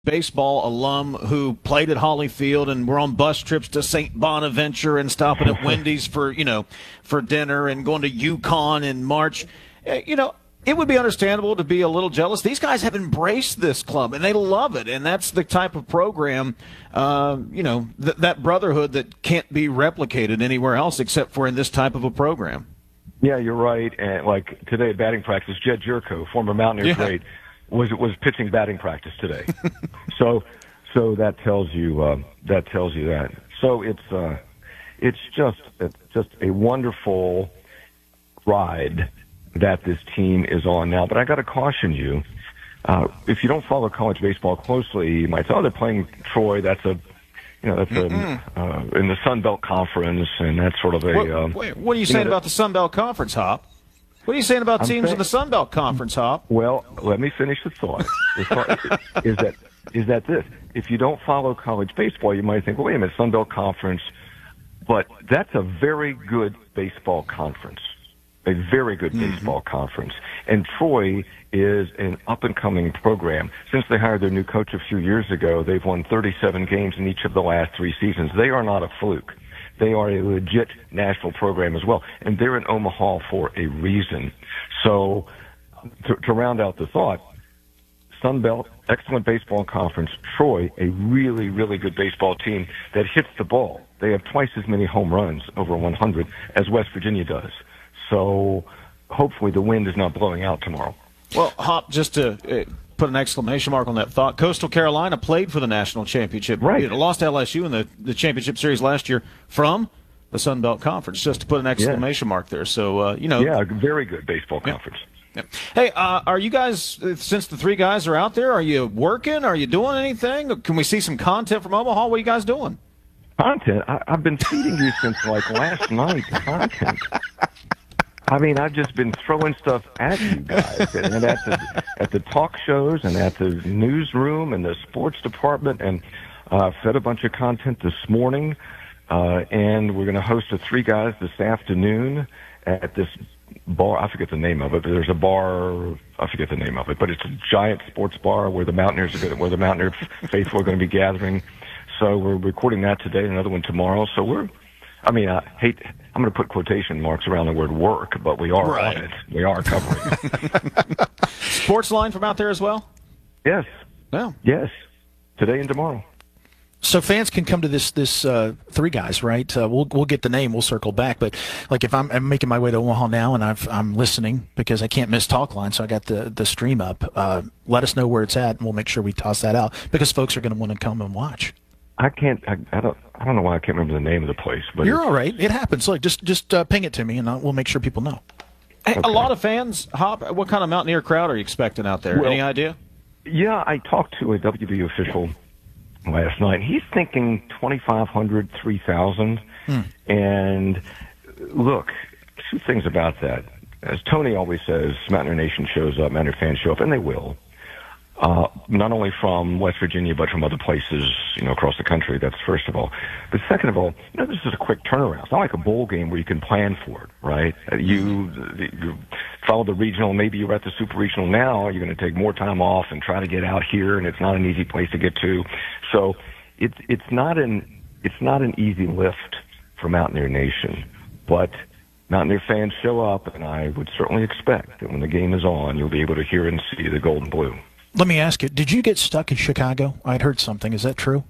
baseball alum who played at Hollyfield and were on bus trips to St. Bonaventure and stopping at Wendy's for dinner and going to Yukon in March. It would be understandable to be a little jealous. These guys have embraced this club, and they love it, and that's the type of program, that brotherhood that can't be replicated anywhere else except for in this type of a program. Yeah, you're right. And like today at batting practice, Jed Jerko, former Mountaineer great, was pitching batting practice today. so that tells you that. So it's just a wonderful ride that this team is on now. But I got to caution you, if you don't follow college baseball closely, you might say, "Oh, they're playing Troy. That's in the Sun Belt Conference, and that's sort of a." What are you saying about the Sun Belt Conference, Hop? What are you saying about teams in the Sun Belt Conference, Hop? Well, let me finish the thought. is that this? If you don't follow college baseball, you might think, well, wait a minute, Sun Belt Conference, but that's a very good baseball conference. A very good baseball conference. And Troy is an up-and-coming program. Since they hired their new coach a few years ago, they've won 37 games in each of the last 3 seasons. They are not a fluke. They are a legit national program as well. And they're in Omaha for a reason. So to round out the thought, Sun Belt, excellent baseball conference. Troy, a really, really good baseball team that hits the ball. They have twice as many home runs, over 100, as West Virginia does. So hopefully the wind is not blowing out tomorrow. Well, Hop, just to put an exclamation mark on that thought, Coastal Carolina played for the national championship. Right. It lost to LSU in the championship series last year from the Sun Belt Conference, just to put an exclamation mark there. So, Yeah, very good baseball conference. Yeah. Hey, are you guys, since the 3 guys are out there, are you working? Are you doing anything? Can we see some content from Omaha? What are you guys doing? Content? I've been feeding you since like last night, content. I mean, I've just been throwing stuff at you guys, and at the talk shows, and at the newsroom, and the sports department, and fed a bunch of content this morning. And we're going to host 3 guys this afternoon at this bar. I forget the name of it, but there's a bar. I forget the name of it, but it's a giant sports bar where the Mountaineers where the Mountaineer faithful are going to be gathering. So we're recording that today, another one tomorrow. So I'm going to put quotation marks around the word work, but we are on it. We are covering it. Sports line from out there as well? Yes. Yeah. Yes. Today and tomorrow. So fans can come to this 3 guys, right? We'll get the name. We'll circle back. But like if I'm making my way to Omaha now and I'm listening because I can't miss Talk Line, so I got the stream up. Let us know where it's at, and we'll make sure we toss that out because folks are going to want to come and watch. I don't know why I can't remember the name of the place, but you're all right. It happens. Look, just ping it to me, and we'll make sure people know. Hey, okay. A lot of fans, Hop. What kind of Mountaineer crowd are you expecting out there? Any idea? Yeah, I talked to a WV official last night. He's thinking 2,500, 3,000. And look, 2 things about that. As Tony always says, Mountaineer Nation shows up, Mountaineer fans show up, and they will. Not only from West Virginia, but from other places, across the country. That's first of all. But second of all, this is a quick turnaround. It's not like a bowl game where you can plan for it, right? You follow the regional. Maybe you're at the super regional now. You're going to take more time off and try to get out here, and it's not an easy place to get to. So it's not an easy lift for Mountaineer Nation, but Mountaineer fans show up, and I would certainly expect that when the game is on, you'll be able to hear and see the gold and blue. Let me ask you, did you get stuck in Chicago? I'd heard something. Is that true?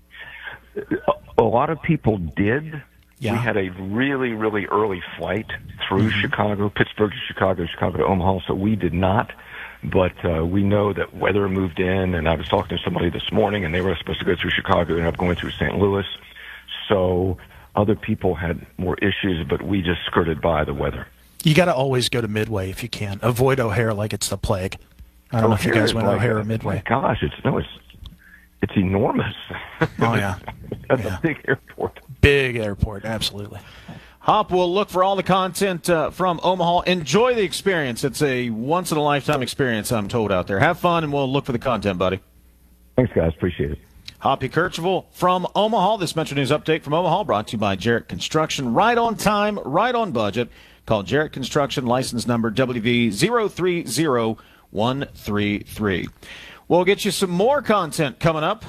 A lot of people did. Yeah. We had a really, really early flight through Chicago, Pittsburgh to Chicago, Chicago to Omaha, so we did not. But we know that weather moved in, and I was talking to somebody this morning, and they were supposed to go through Chicago, ended up going through St. Louis. So other people had more issues, but we just skirted by the weather. You got to always go to Midway if you can. Avoid O'Hare like it's the plague. I don't know if you guys went to O'Hare or Midway. Oh my gosh, it's enormous. Oh yeah, that's a big airport. Big airport, absolutely. Hop will look for all the content from Omaha. Enjoy the experience. It's a once-in-a-lifetime experience, I'm told, out there. Have fun, and we'll look for the content, buddy. Thanks, guys. Appreciate it. Hoppy Kercheval from Omaha. This Metro News Update from Omaha brought to you by Jarrett Construction. Right on time, right on budget. Call Jarrett Construction, license number WV030133. We'll get you some more content coming up